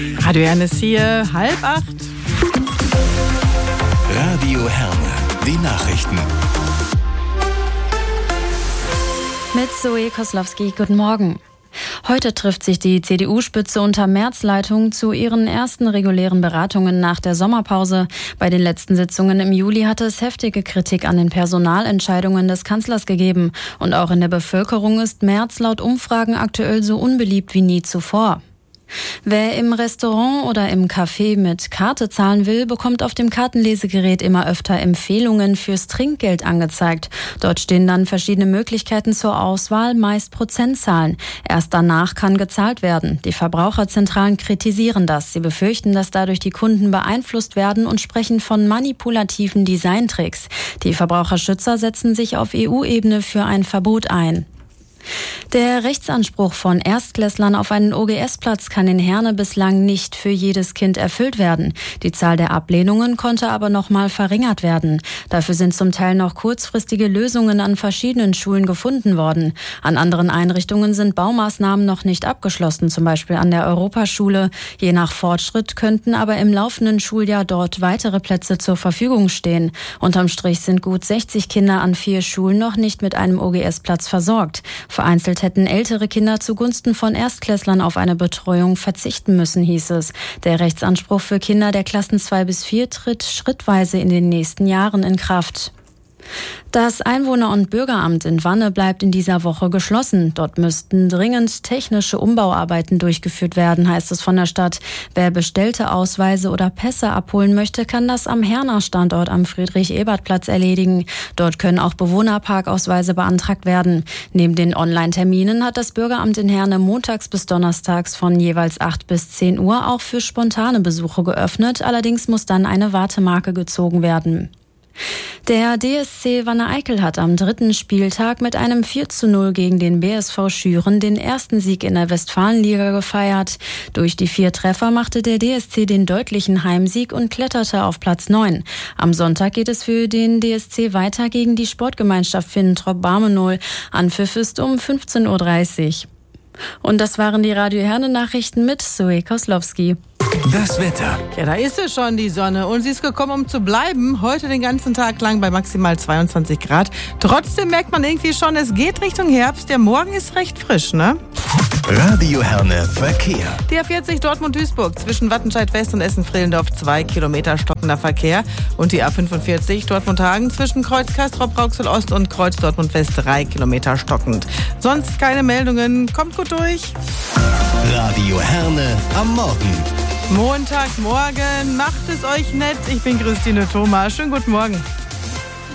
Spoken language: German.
Radio Herne ist hier, 7:30. Radio Herne, die Nachrichten. Mit Zoe Koslowski, guten Morgen. Heute trifft sich die CDU-Spitze unter Merz-Leitung zu ihren ersten regulären Beratungen nach der Sommerpause. Bei den letzten Sitzungen im Juli hatte es heftige Kritik an den Personalentscheidungen des Kanzlers gegeben. Und auch in der Bevölkerung ist Merz laut Umfragen aktuell so unbeliebt wie nie zuvor. Wer im Restaurant oder im Café mit Karte zahlen will, bekommt auf dem Kartenlesegerät immer öfter Empfehlungen fürs Trinkgeld angezeigt. Dort stehen dann verschiedene Möglichkeiten zur Auswahl, meist Prozentzahlen. Erst danach kann gezahlt werden. Die Verbraucherzentralen kritisieren das. Sie befürchten, dass dadurch die Kunden beeinflusst werden und sprechen von manipulativen Designtricks. Die Verbraucherschützer setzen sich auf EU-Ebene für ein Verbot ein. Der Rechtsanspruch von Erstklässlern auf einen OGS-Platz kann in Herne bislang nicht für jedes Kind erfüllt werden. Die Zahl der Ablehnungen konnte aber noch mal verringert werden. Dafür sind zum Teil noch kurzfristige Lösungen an verschiedenen Schulen gefunden worden. An anderen Einrichtungen sind Baumaßnahmen noch nicht abgeschlossen, zum Beispiel an der Europaschule. Je nach Fortschritt könnten aber im laufenden Schuljahr dort weitere Plätze zur Verfügung stehen. Unterm Strich sind gut 60 Kinder an 4 Schulen noch nicht mit einem OGS-Platz versorgt. Vereinzelt hätten ältere Kinder zugunsten von Erstklässlern auf eine Betreuung verzichten müssen, hieß es. Der Rechtsanspruch für Kinder der Klassen 2 bis 4 tritt schrittweise in den nächsten Jahren in Kraft. Das Einwohner- und Bürgeramt in Wanne bleibt in dieser Woche geschlossen. Dort müssten dringend technische Umbauarbeiten durchgeführt werden, heißt es von der Stadt. Wer bestellte Ausweise oder Pässe abholen möchte, kann das am Herner Standort am Friedrich-Ebert-Platz erledigen. Dort können auch Bewohnerparkausweise beantragt werden. Neben den Online-Terminen hat das Bürgeramt in Herne montags bis donnerstags von jeweils 8 bis 10 Uhr auch für spontane Besuche geöffnet. Allerdings muss dann eine Wartemarke gezogen werden. Der DSC Wanne-Eickel hat am 3. Spieltag mit einem 4:0 gegen den BSV Schüren den ersten Sieg in der Westfalenliga gefeiert. Durch die 4 Treffer machte der DSC den deutlichen Heimsieg und kletterte auf Platz 9. Am Sonntag geht es für den DSC weiter gegen die Sportgemeinschaft Finnentrop-Barmenol. Anpfiff ist um 15:30 Uhr. Und das waren die Radio Herne Nachrichten mit Zoe Koslowski. Das Wetter. Ja, da ist sie schon, die Sonne. Und sie ist gekommen, um zu bleiben. Heute den ganzen Tag lang bei maximal 22 Grad. Trotzdem merkt man irgendwie schon, es geht Richtung Herbst. Der Morgen ist recht frisch, ne? Radio Herne Verkehr. Die A40 Dortmund-Duisburg zwischen Wattenscheid West und Essen-Frehlendorf 2 Kilometer stockender Verkehr. Und die A45 Dortmund-Hagen zwischen Kreuz Castrop-Rauxel Ost und Kreuz Dortmund West 3 Kilometer stockend. Sonst keine Meldungen. Kommt gut durch. Radio Herne am Morgen. Montagmorgen, macht es euch nett. Ich bin Christine Thoma. Schönen guten Morgen.